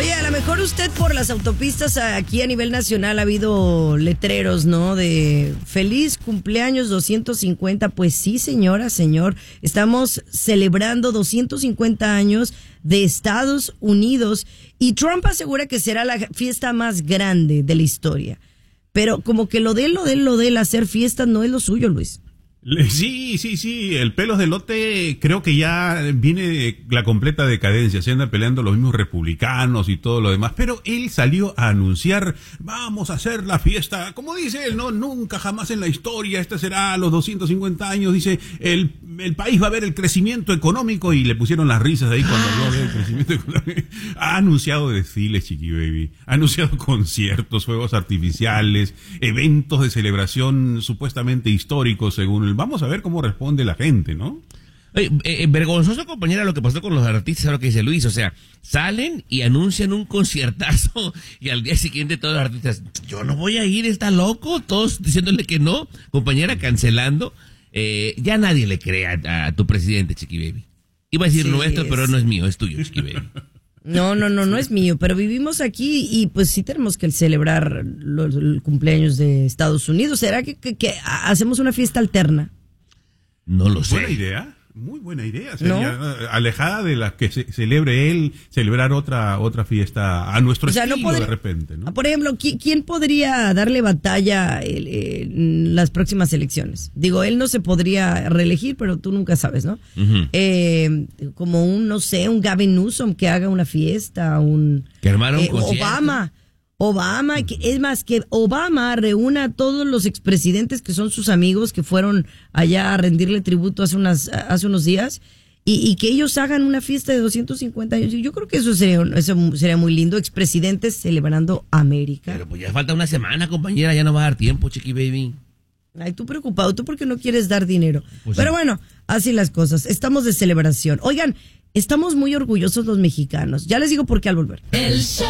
Oye, a lo mejor usted por las autopistas aquí a nivel nacional ha habido letreros, ¿no? De feliz cumpleaños 250. Pues sí, señora, señor. Estamos celebrando 250 años de Estados Unidos y Trump asegura que será la fiesta más grande de la historia. Pero como que lo de él hacer fiestas no es lo suyo, Luis. Sí, el pelos de lote creo que ya viene la completa decadencia, se andan peleando los mismos republicanos y todo lo demás, pero él salió a anunciar, vamos a hacer la fiesta, como dice él, no, nunca jamás en la historia, esta será los 250 años, dice, el país va a ver el crecimiento económico, y le pusieron las risas ahí cuando habló del crecimiento económico. Ha anunciado desfiles, Chiqui Baby, ha anunciado conciertos, fuegos artificiales, eventos de celebración supuestamente históricos según él. Vamos a ver cómo responde la gente, ¿no? Vergonzoso, compañera, lo que pasó con los artistas, lo que dice Luis. O sea, salen y anuncian un conciertazo y al día siguiente todos los artistas, yo no voy a ir, está loco, todos diciéndole que no, compañera, cancelando. Ya nadie le cree a tu presidente, Chiqui Baby. Iba a decir nuestro, pero no es mío, es tuyo, Chiqui Baby. No es mío, pero vivimos aquí y pues sí tenemos que celebrar el cumpleaños de Estados Unidos. ¿Será que hacemos una fiesta alterna? No lo sé. Buena idea. Muy buena idea, sería alejada de la que celebre él, celebrar otra fiesta a nuestro estilo, no de repente, ¿no? Por ejemplo, ¿quién podría darle batalla en las próximas elecciones? Digo, él no se podría reelegir, pero tú nunca sabes, ¿no? Uh-huh. Como un Gavin Newsom que haga una fiesta, que armara un concierto. Obama, es más, que Obama reúna a todos los expresidentes que son sus amigos que fueron allá a rendirle tributo hace unos días y que ellos hagan una fiesta de 250 años. Yo creo que eso sería muy lindo, expresidentes celebrando América. Pero pues ya falta una semana, compañera, ya no va a dar tiempo, Chiqui Baby. Ay, tú preocupado, tú porque no quieres dar dinero. Pues pero sí. Bueno, así las cosas, estamos de celebración. Oigan, estamos muy orgullosos los mexicanos. Ya les digo por qué al volver. El show